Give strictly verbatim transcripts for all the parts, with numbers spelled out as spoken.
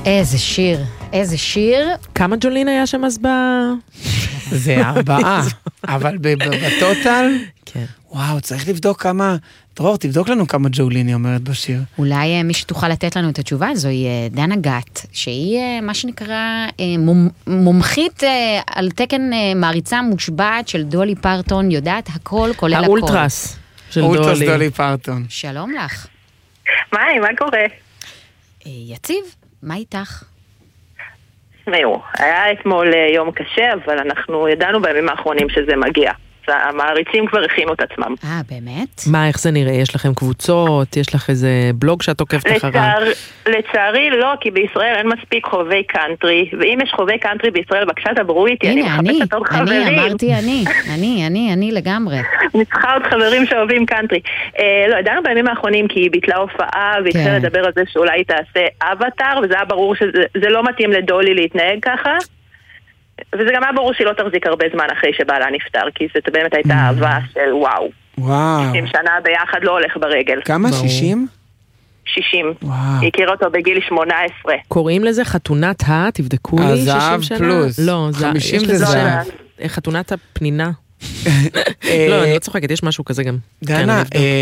איזה שיר, איזה שיר. כמה ג'ולין היה שם אז ב... זה ארבעה, אבל בטוטל, כן. וואו, צריך לבדוק כמה, דרור, תבדוק לנו כמה ג'ולין היא אומרת בשיר. אולי מי שתוכל לתת לנו את התשובה הזו היא דנה גת, שהיא מה שנקרא מומחית על תקן מעריצה מושבעת של דולי פרטון, יודעת הכל כולל הכל. האולטרס של דולי. אולטרס דולי פרטון. שלום לך. מאי, מה קורה? יציב, מה איתך? זהו, היה אתמול יום קשה, אבל אנחנו ידענו בימים האחרונים שזה מגיע. המעריצים כבר הכינו את עצמם. אה, באמת? מה, איך זה נראה? יש לכם קבוצות? יש לך איזה בלוג שאת עוקבת אחריו? לצערי לא, כי בישראל אין מספיק חובבי קאנטרי, ואם יש חובבי קאנטרי בישראל, בבקשה דברו איתי, אני מחפשת עוד חברים. אני, אמרתי אני, אני, אני, אני לגמרי. אני צריכה עוד חברים שאוהבים קאנטרי. לא, ידענו בימים האחרונים כי היא ביטלה הופעה, והתחילה לדבר על זה שאולי היא תעשה אבטר, וזה היה ברור שזה לא מתאים לדולי להתנהג ככה. וזה גם היה ברור שהיא לא תחזיק הרבה זמן אחרי שבעלה נפטר, כי זאת באמת הייתה אהבה של וואו. וואו. שישים שנה ביחד לא הולך ברגל. כמה? שישים? שישים. היא הכירה אותו בגיל שמונה עשרה. קוראים לזה חתונת ה, תבדקו לי, שישים שנה? פלוס. לא, חמישים זה זהב. חתונת הפנינה. לא, אני לא צוחקת, יש משהו כזה גם. דנה,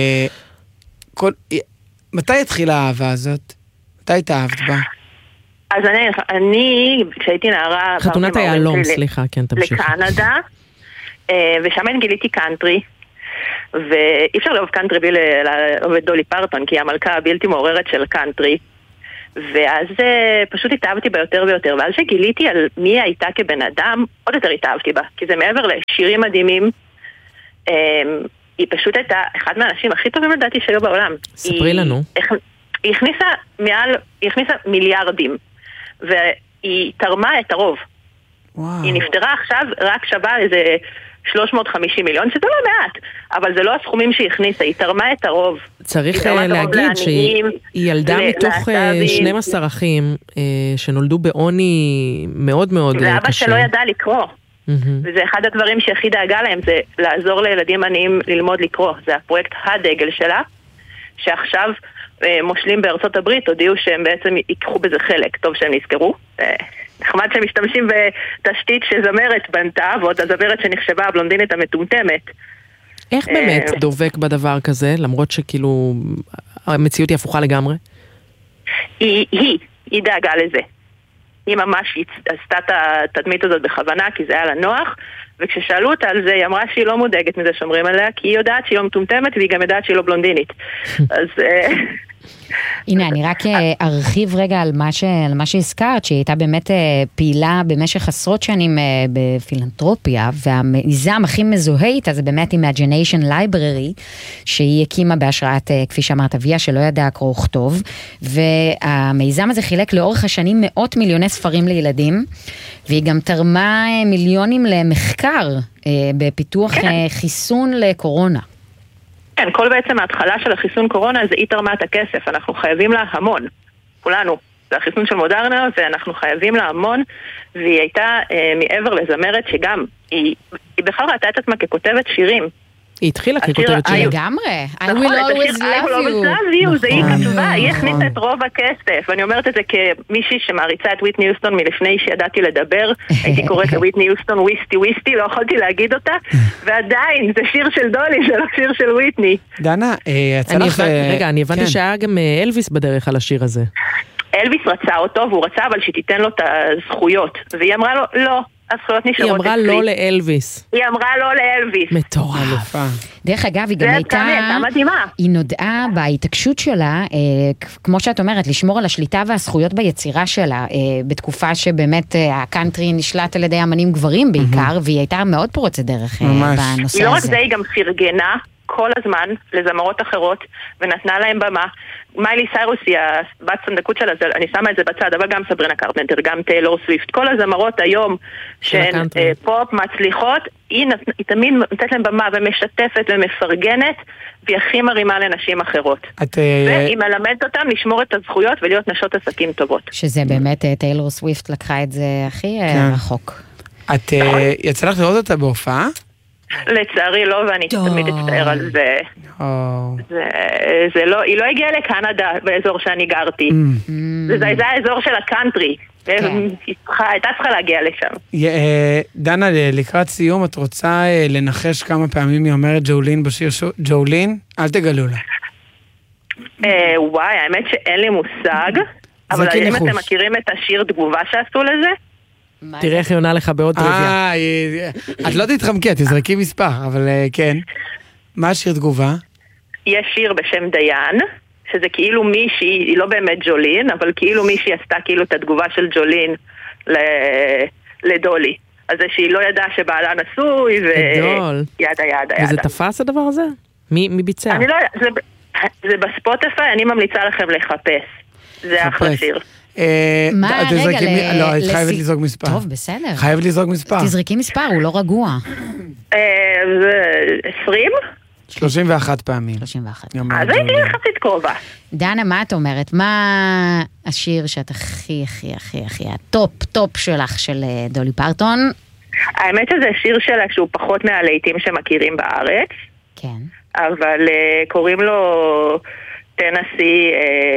מתי התחילה האהבה הזאת? מתי התאהבת בה? אז אני, אני, כשהייתי נערה... חתונת היעלום, סליחה, כן, תמשיך. לקנדה, ושם אני גיליתי קאנטרי, ואי אפשר לאהוב קאנטרי בלי לאהוב את דולי פרטון, כי היא המלכה הבלתי מעוררת של קאנטרי, ואז פשוט התאהבתי בה יותר ויותר, ואז שגיליתי על מי היא הייתה כבן אדם, עוד יותר התאהבתי בה, כי זה מעבר לשירים מדהימים, היא פשוט הייתה אחד מהאנשים הכי טובים לדעתי שהיו בעולם. ספרי לנו. היא הכניסה מעל, היא הכניסה מיליארדים, והיא תרמה את הרוב. וואו. היא נפטרה עכשיו רק שווה איזה שלוש מאות וחמישים מיליון, שזה לא מעט, אבל זה לא הסכומים שהיא הכניסה, היא תרמה את הרוב. צריך להגיד שהיא ילדה מתוך שנים עשר אחים שנולדו בעוני מאוד מאוד קשה. ואבא שלא ידע לקרוא. וזה אחד הדברים שהכי דאגה להם, זה לעזור לילדים עניים ללמוד לקרוא. זה הפרויקט הדגל שלה, שעכשיו מושלים בארצות הברית הודיעו שהם בעצם ייקחו בזה חלק. טוב שהם נזכרו. נחמד שהם משתמשים בתשתית שזמרת בנתה, ועוד הזמרת שנחשבה הבלונדינית המטומטמת. איך באמת דובק בדבר כזה, למרות שכאילו המציאות היא הפוכה לגמרי? היא, היא, היא דאגה לזה. היא ממש עשתה את התדמית הזאת בכוונה, כי זה היה לה נוח, וכששאלו אותה על זה, היא אמרה שהיא לא מודאגת מזה שומרים עליה, כי היא יודעת שהיא לא מטומטמת, והיא גם יודעת שהיא לא בלונדינית. אז... הנה, אני רק ארחיב רגע על מה, ש... על מה שהזכרת, שהיא הייתה באמת פעילה במשך עשרות שנים בפילנטרופיה, והמיזם הכי מזוהה איתה זה באמת Imagination Library, שהיא הקימה בהשראת, כפי שאמרת, אביה שלא ידע קרוא וכתוב, והמיזם הזה חילק לאורך השנים מאות מיליוני ספרים לילדים, והיא גם תרמה מיליונים למחקר בפיתוח חיסון לקורונה. כן, כל בעצם ההתחלה של החיסון קורונה זה היא תרמה את הכסף, אנחנו חייבים לה המון, כולנו, זה החיסון של מודרנה ואנחנו חייבים לה המון, והיא הייתה אה, מעבר לזמרת שגם, היא, היא בכלל ראתה את עצמה ככותבת שירים. היא התחילה ככותבת שירים. לגמרי, I will always love you. זה היא כתובה, היא הכניסה את רוב הכסף, ואני אומרת את זה כמישהי שמעריצה את וויטני יוסטון מלפני שידעתי לדבר, הייתי קוראת לוויטני יוסטון וויסטי וויסטי, לא יכולתי להגיד אותה, ועדיין, זה שיר של דולי, זה לא שיר של וויטני. דנה, יצא לך... רגע, אני הבנתי שהיה גם אלוויס בדרך על השיר הזה. אלוויס רצה אותו, והוא רצה אבל שתיתן לו את הזכויות, והיא אמרה לו, לא. היא אמרה לא לאלוויס. היא אמרה לא לאלוויס. מטורף. דרך אגב, היא גם הייתה, היא נודעה בהתעקשות שלה, כמו שאת אומרת, לשמור על השליטה והזכויות ביצירה שלה, בתקופה שבאמת הקאנטרי נשלט על ידי אמנים גברים בעיקר, והיא הייתה מאוד פורצת דרך בנושא הזה. היא לא רק זה, היא גם פרגנה כל הזמן לזמרות אחרות, ונתנה להם במה. מיילי סיירוס היא הבת סנדקות שלה, אני שמה את זה בצד, אבל גם סברינה קרפנטר, גם טיילור סוויפט, כל הזמרות היום שהן פופ מצליחות, היא, נת, היא תמיד נותנת להם במה ומשתפת ומפרגנת, והיא הכי מרימה לנשים אחרות. את, והיא מלמדת אותם לשמור את הזכויות ולהיות נשות עסקים טובות. שזה באמת, טיילור סוויפט לקחה את זה הכי כן. רחוק. את יצא לך לראות אותה בהופעה? לצערי לא, ואני תמיד אצטער על זה. זה לא, היא לא הגיעה לקנדה באזור שאני גרתי. זה האזור של הקאנטרי. הייתה צריכה להגיע לשם. דנה, לקראת סיום, את רוצה לנחש כמה פעמים היא אומרת ג'ולין בשיר ג'ולין? אל תגלו לה. וואי, האמת שאין לי מושג, אבל אם אתם מכירים את השיר תגובה שעשו לזה? תראה איך היא עונה לך בעוד טריוויה. את לא תתחמקי, את תזרקי מספר, אבל כן. מה השיר תגובה? יש שיר בשם דיין, שזה כאילו מישהי, היא לא באמת ג'ולין, אבל כאילו מישהי עשתה כאילו את התגובה של ג'ולין לדולי. אז זה שהיא לא ידעה שבעלה נשוי, וידה ידה ידה. וזה תפס הדבר הזה? מי ביצע? אני לא יודעת, זה בספוטיפיי, אני ממליצה לכם לחפש. זה אחלה שיר. מה, רגע, לא, את חייבת לזרוק מספר. טוב, בסדר. חייבת לזרוק מספר. תזרקי מספר, הוא לא רגוע. עשרים? שלושים ואחת פעמים. שלושים ואחת. אז הייתי יחסית קרובה. דנה, מה את אומרת? מה השיר שאת הכי, הכי, הכי, הכי, הטופ, טופ שלך של דולי פרטון? האמת שזה שיר שלה שהוא פחות מהלהיטים שמכירים בארץ. כן. אבל קוראים לו טנסי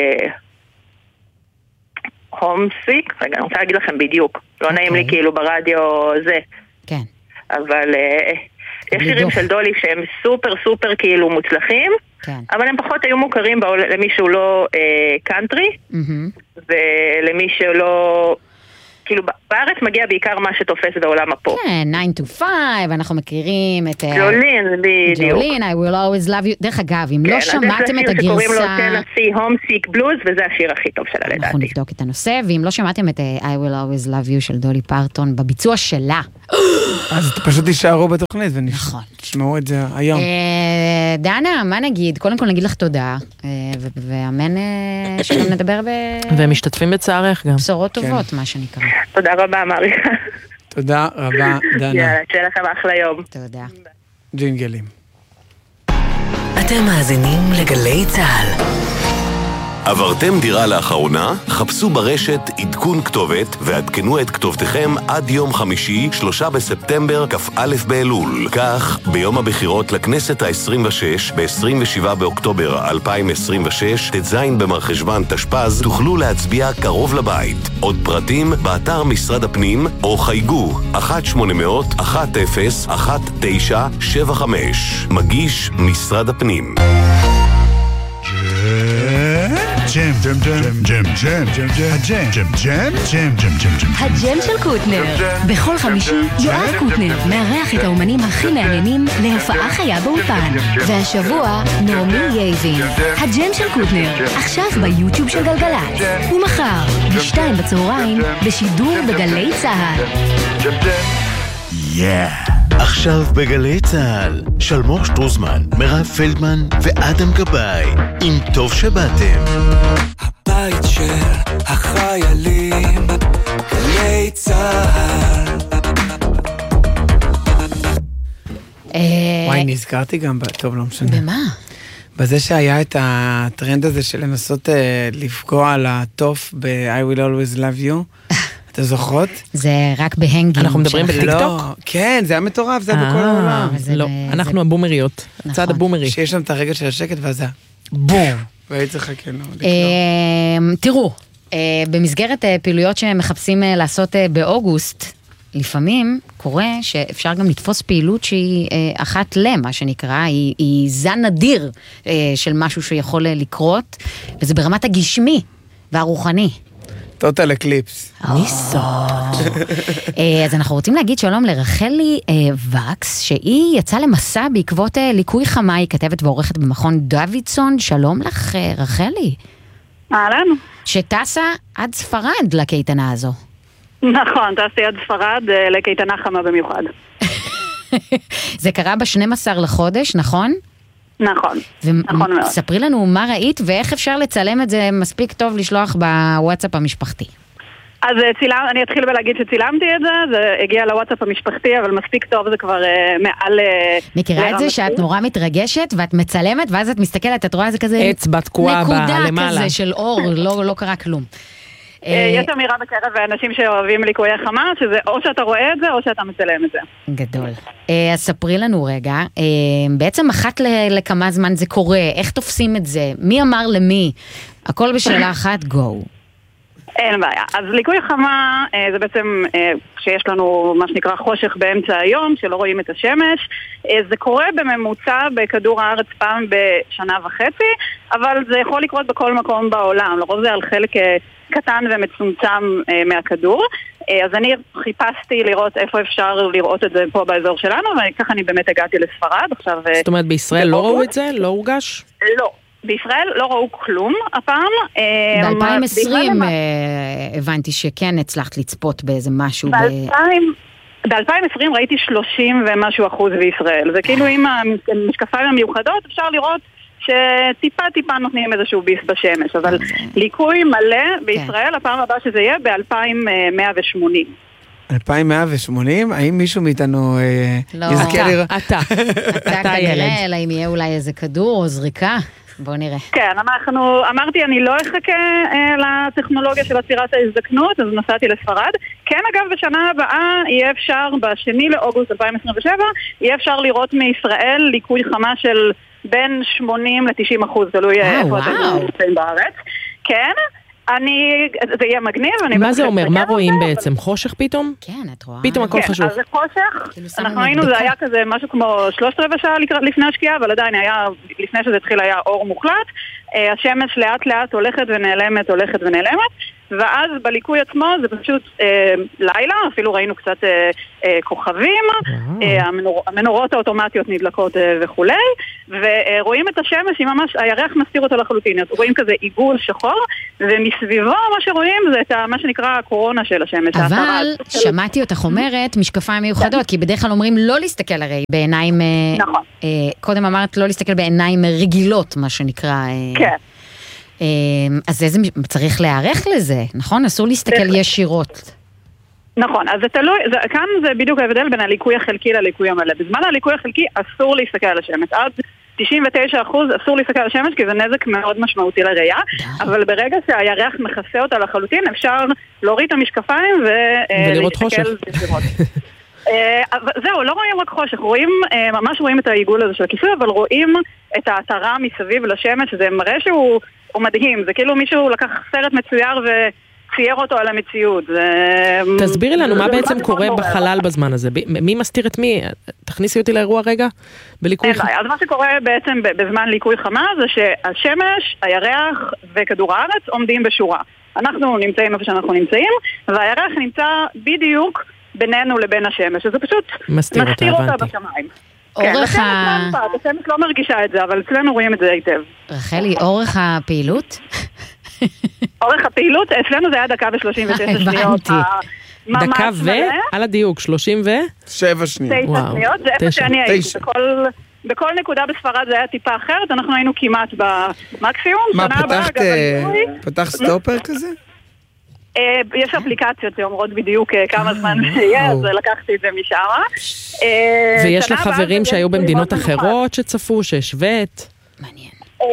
הומסיק. רגע, אני רוצה להגיד לכם בדיוק. לא נעים לי כאילו ברדיו זה. כן. אבל יש שירים של דולי שהם סופר סופר כאילו מוצלחים, אבל הם פחות היו מוכרים למי שהוא לא קאנטרי, ולמי שלא, כאילו בארץ מגיע בעיקר מה שתופס בעולם הפופ. כן, nine to five, אנחנו מכירים את ג'ולין, בדיוק. ג'ולין, I will always love you. דרך אגב, אם לא שמעתם את הגרסה, שקוראים לו טנסי הומסיק בלוז, וזה השיר הכי טוב שלה לדעתי. אנחנו נבדוק את הנושא, ואם לא שמעתם את I will always love you של דולי פרטון, בביצוע שלה, אז פשוט תישארו בתוכנית ונשמעו את זה היום. דנה, מה נגיד? קודם כל נגיד לך תודה, ואמן שגם נדבר ב... ומשתתפים בצערך גם. בשורות טובות, מה שנקרא. תודה רבה, מריקה. תודה רבה, דנה. יאללה, שיהיה לכם אחלה יום. תודה. ג'ינגלים. אתם מאזינים לגלי צהל. עברתם דירה לאחרונה? חפשו ברשת עדכון כתובת ועדכנו את כתובתכם עד יום חמישי, שלושה בספטמבר, כ"א באלול. כך, ביום הבחירות לכנסת ה-עשרים ושש, ב-עשרים ושבעה באוקטובר אלפיים עשרים ושש, ט"ז במרחשוון תשפ"ז, תוכלו להצביע קרוב לבית. עוד פרטים באתר משרד הפנים, או חייגו אחת שמונה אפס אפס אחת אפס אחת תשע שבע חמש. מגיש משרד הפנים. ג'ם, ג'ם, ג'ם, ג'ם, ג'ם, ג'ם, ג'ם, ג'ם, ג'ם, ג'ם, ג'ם, ג'ם. הג'ם של קוטנר. בכל חמישי יואב קוטנר מארח את האומנים הכי מעניינים להופעה חיה באולפן. והשבוע נעמי יייבין. הג'ם של קוטנר, עכשיו ביוטיוב של גלגלצ. ומחר, בשתיים בצהריים, בשידור בגלי צהל. יא! עכשיו בגלי צהל, שלמור שטרוזמן, מירב פלדמן ואדם גבאי, עם טוב שבאתם. הבית של החיילים, גלי צהל. וואי, נזכרתי גם, טוב, לא משנה. במה? בזה שהיה את הטרנד הזה של לנסות לפגוע על הטוף ב-I will always love you. אתה זוכרות? זה רק בהנגים. אנחנו מדברים בטיקטוק? כן, זה היה מטורף, זה היה בכל העולם. לא, אנחנו הבומריות, צד הבומרי. שיש שם את הרגע של השקט וזה בום, והיית צריכה כן. תראו, במסגרת פעילויות שמחפשים לעשות באוגוסט, לפעמים קורה שאפשר גם לתפוס פעילות שהיא אחת למה שנקרא, היא, היא זן נדיר של משהו שיכול לקרות, וזה ברמת הגשמי והרוחני. טוטל אקליפס. ניסות. אז אנחנו רוצים להגיד שלום לרחלי וקס, שהיא יצאה למסע בעקבות ליקוי חמה, היא כתבת ועורכת במכון דוידסון. שלום לך, רחלי. אהלן. שטסה עד ספרד לקייטנה הזו. נכון, טסי עד ספרד לקייטנה חמה במיוחד. זה קרה ב-שנים עשר לחודש, נכון? נכון, נכון מאוד. וספרי לנו מה ראית ואיך אפשר לצלם את זה מספיק טוב לשלוח בוואטסאפ המשפחתי. אז צילם, אני אתחיל בלהגיד שצילמתי את זה, זה הגיע לוואטסאפ המשפחתי, אבל מספיק טוב, זה כבר uh, מעל... מכירה את זה שאת נורא מתרגשת, ואת מצלמת, ואז את מסתכלת, את רואה זה כזה... אצבע תקועה נקודה למעלה. כזה של אור, לא, לא קרה כלום. יש אמירה בקרב אנשים שאוהבים ליקויי חמה, שזה או שאתה רואה את זה, או שאתה מצלם את זה. גדול. אז ספרי לנו רגע, בעצם אחת לכמה זמן זה קורה, איך תופסים את זה, מי אמר למי, הכל בשאלה אחת, גו. אין בעיה. אז ליקוי חמה זה בעצם כשיש לנו מה שנקרא חושך באמצע היום, שלא רואים את השמש. זה קורה בממוצע בכדור הארץ פעם בשנה וחצי, אבל זה יכול לקרות בכל מקום בעולם. לרוב זה על חלק קטן ומצומצם מהכדור. אז אני חיפשתי לראות איפה אפשר לראות את זה פה באזור שלנו, וככה אני באמת הגעתי לספרד. עכשיו, זאת אומרת, בישראל לא ראו את זה? לא הורגש? לא. בישראל לא ראו כלום הפעם. ב-אלפיים ועשרים הבנתי שכן הצלחת לצפות באיזה משהו. ב-אלפיים ועשרים ראיתי שלושים ומשהו אחוז בישראל. זה כאילו עם המשקפיים המיוחדות אפשר לראות שטיפה טיפה נותנים איזשהו ביס בשמש, אבל ליקוי מלא בישראל, הפעם הבאה שזה יהיה ב-אלפיים מאה ושמונים. אלפיים מאה ושמונים? האם מישהו מאיתנו יזכה לראות? אתה, אתה ילד. אלא אם יהיה אולי איזה כדור או זריקה. בואו נראה. כן, אנחנו, אמרתי, אני לא אחכה אה, לטכנולוגיה של עצירת ההזדקנות, אז נסעתי לספרד. כן, אגב, בשנה הבאה יהיה אפשר, בשני לאוגוסט אלפיים עשרים ושבע, יהיה אפשר לראות מישראל ליקוי חמה של בין שמונים לתשעים אחוז, תלוי איפה אתם נמצאים בארץ. כן, אני, זה יהיה מגניב. מה זה אומר? מה רואים בעצם? חושך פתאום? כן, את רואה. פתאום הכל חשוב. כן, אז זה חושך. אנחנו היינו, זה היה כזה משהו כמו שלושת רבע שעה לפני השקיעה, אבל עדיין היה, לפני שזה התחיל היה אור מוחלט. השמש לאט לאט הולכת ונעלמת, הולכת ונעלמת. ואז בליקוי עצמו זה פשוט אה, לילה, אפילו ראינו קצת אה, אה, כוכבים, אה, המנור, המנורות האוטומטיות נדלקות אה, וכולי, ורואים את השמש, היא ממש, הירח מסתיר אותו לחלוטין, רואים כזה עיגול שחור, ומסביבו מה שרואים זה את מה שנקרא הקורונה של השמש. אבל שמעתי אותך אומרת משקפיים מיוחדות, כי בדרך כלל אומרים לא להסתכל הרי בעיניים, נכון. אה, קודם אמרת לא להסתכל בעיניים רגילות, מה שנקרא... אה, כן. אז איזה, צריך להיערך לזה, נכון? אסור להסתכל ישירות. נכון, אז זה תלוי, זה, כאן זה בדיוק ההבדל בין הליקוי החלקי לליקוי המלא. בזמן הליקוי החלקי אסור להסתכל על השמש. עד תשעים ותשע אחוז אסור להסתכל על השמש, כי זה נזק מאוד משמעותי לראייה. אבל ברגע שהירח מכסה אותה לחלוטין, אפשר להוריד את המשקפיים ולראות חושך. זהו, לא רואים רק חושך, רואים, ממש רואים את העיגול הזה של הכיסוי, אבל רואים את ההתרה מסביב לשמש, זה מראה שהוא מדהים, זה כאילו מישהו לקח סרט מצויר וצייר אותו על המציאות. תסבירי לנו מה בעצם קורה בחלל בזמן הזה, מי מסתיר את מי? תכניסי אותי לאירוע רגע בליקוי חמה. אז מה שקורה בעצם בזמן ליקוי חמה זה שהשמש, הירח וכדור הארץ עומדים בשורה. אנחנו נמצאים איפה שאנחנו נמצאים, והירח נמצא בדיוק בינינו לבין השמש, שזה פשוט מסתיר אותה בשמיים. אורך ה... השמש לא מרגישה את זה, אבל אצלנו רואים את זה היטב. רחלי, אורך הפעילות? אורך הפעילות, אצלנו זה היה דקה ושלושים ושש שניות. דקה ו... על הדיוק, שלושים ו... שבע שניות. תשע שניות, זה איפה שאני הייתי. בכל נקודה בספרד זה היה טיפה אחרת, אנחנו היינו כמעט במקסימום. מה, פתחת סטופר כזה? יש אפליקציות שאומרות בדיוק כמה זמן יהיה, אז לקחתי את זה משם. ויש לך חברים שהיו במדינות אחרות שצפו, שהשוות? מעניין.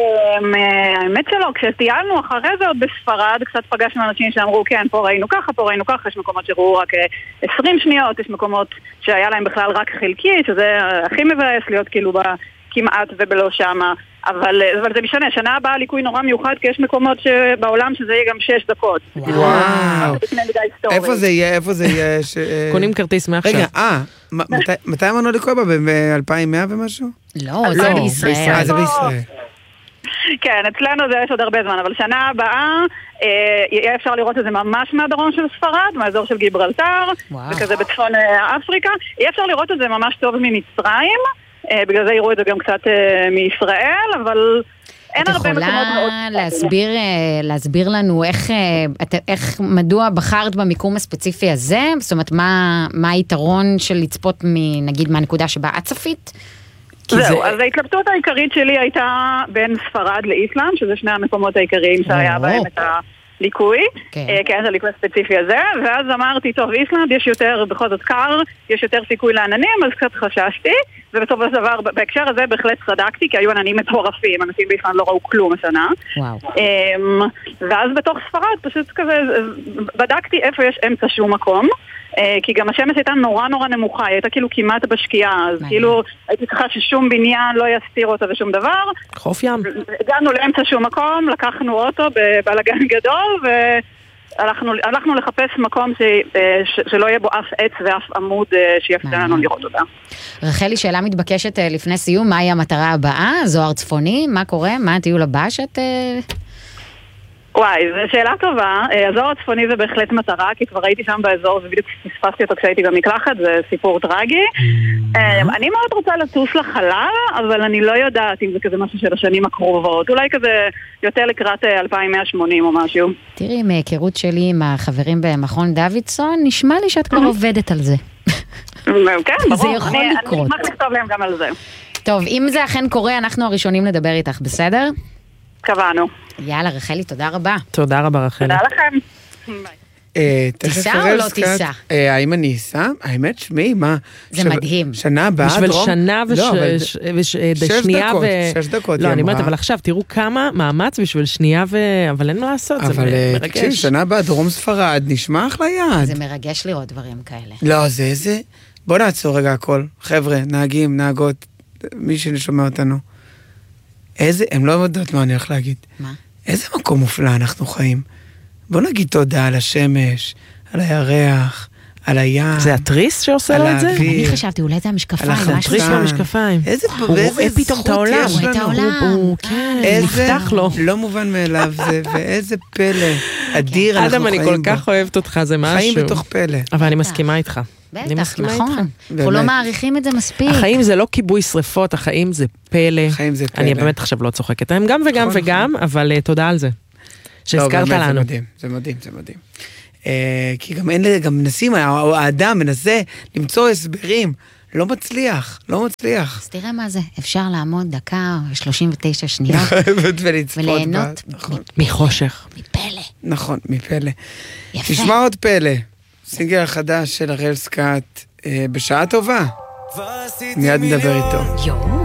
האמת שלא, כשטיילנו אחרי זה עוד בספרד, קצת פגשנו אנשים שאמרו, כן, פה ראינו ככה, פה ראינו ככה, יש מקומות שראו רק עשרים שניות, יש מקומות שהיה להם בכלל רק חלקי, שזה הכי מבאס להיות כאילו כמעט ובלא שמה. אבל, אבל זה משנה, שנה הבאה ליקוי נורא מיוחד, כי יש מקומות בעולם שזה יהיה גם שש דקות. וואו. איפה זה יהיה? איפה זה יהיה? קונים כרטיס מעכשיו. רגע, אה, מתי אמרנו ליקוי בה? ב-אלפיים ומאה ומשהו? לא, זה בישראל. זה בישראל. כן, אצלנו זה יש עוד הרבה זמן, אבל שנה הבאה יהיה אפשר לראות את זה ממש מהדרום של ספרד, מהאזור של גיברלטר, וכזה בצפון אפריקה. יהיה אפשר לראות את זה ממש טוב ממצרים, בגלל זה יראו את זה גם קצת מישראל, אבל אין הרבה מקומות מאוד... את יכולה להסביר לנו איך, מדוע בחרת במיקום הספציפי הזה? זאת אומרת, מה היתרון של לצפות נגיד מהנקודה שבה את צפית? זהו, אז ההתלבטות העיקרית שלי הייתה בין ספרד לאיסלנד, שזה שני המקומות העיקריים שהיה בהם את הליקוי, כן, זה הליקוי הספציפי הזה, ואז אמרתי, טוב, איסלנד יש יותר, בכל זאת קר, יש יותר סיכוי לעננים, אז קצת חששתי, ובסוף הדבר, בהקשר הזה בהחלט צדקתי, כי היו עננים מטורפים, אנשים באיסלנד לא ראו כלום השנה. ואז בתוך ספרד פשוט כזה, בדקתי איפה יש אמצע שום מקום, כי גם השמש הייתה נורא נורא נמוכה, היא הייתה כאילו כמעט בשקיעה, אז כאילו הייתי צריכה ששום בניין לא יסתיר אותה ושום דבר. חוף ים. הגענו לאמצע שום מקום, לקחנו אוטו בבלגן גדול, הלכנו, הלכנו לחפש מקום ש, ש, שלא יהיה בו אף עץ ואף עמוד שיפתן לנו לראות אותה. רחלי, שאלה מתבקשת לפני סיום, מהי המטרה הבאה? זוהר צפוני? מה קורה? מה הטיול הבא שאת... וואי, זו שאלה טובה. הזוהר הצפוני זה בהחלט מטרה, כי כבר הייתי שם באזור ובדיוק פספסתי אותו כשהייתי במקלחת, זה סיפור טרגי. אני מאוד רוצה לטוס לחלל, אבל אני לא יודעת אם זה כזה משהו של השנים הקרובות. אולי כזה יותר לקראת אלפיים מאה ושמונים או משהו. תראי, מהיכרות שלי עם החברים במכון דוידסון, נשמע לי שאת כבר עובדת על זה. כן, ברור. זה יכול לקרות. אני אשמח לכתוב להם גם על זה. טוב, אם זה אכן קורה, אנחנו הראשונים לדבר איתך, בסדר? קבענו. יאללה, רחלי, תודה רבה. תודה רבה, רחלי. תודה לכם. תיסע או לא תיסע? האם אני אסע? האמת, שמי, מה? זה מדהים. שנה הבאה, בשביל שנה ושנייה ו... שש דקות. לא, אני אומרת, אבל עכשיו, תראו כמה מאמץ בשביל שנייה ו... אבל אין מה לעשות, זה מרגש. אבל תקשיב, שנה הבאה, דרום ספרד, נשמע אחלה יד. זה מרגש לראות דברים כאלה. לא, זה איזה... בוא נעצור רגע הכל. חבר'ה, נהגים, נהגות, מי ששומע אותנו. איזה... הם לא יודעות מה אני הולך להגיד. מה? איזה מקום מופלא אנחנו חיים. בוא נגיד תודה על השמש, על הירח, על הים. זה התריס שעושה לו את זה? אני חשבתי, אולי זה המשקפיים. התריס והמשקפיים. הוא רואה פתאום את העולם. הוא רואה את העולם. הוא נפתח לו. לא מובן מאליו זה, ואיזה פלא. אדיר אנחנו חיים בו. אדם, אני כל כך אוהבת אותך, זה משהו. חיים בתוך פלא. אבל אני מסכימה איתך. בטח, נכון. אנחנו לא מעריכים את זה מספיק. החיים זה לא כיבוי שריפות, החיים זה פלא. החיים זה פלא. אני באמת עכשיו לא צוחקת. הם גם וגם וגם, אבל תודה על זה. שהזכרת לנו. זה מדהים, זה מדהים, זה מדהים. כי גם אין, גם מנסים, האדם מנסה למצוא הסברים, לא מצליח, לא מצליח. אז תראה מה זה, אפשר לעמוד דקה שלושים ותשע שניות, וליהנות מחושך. מפלא. נכון, מפלא. נשמע עוד פלא. סינגל החדש של הראל סקאט, בשעה טובה. מיד נדבר איתו. יואו.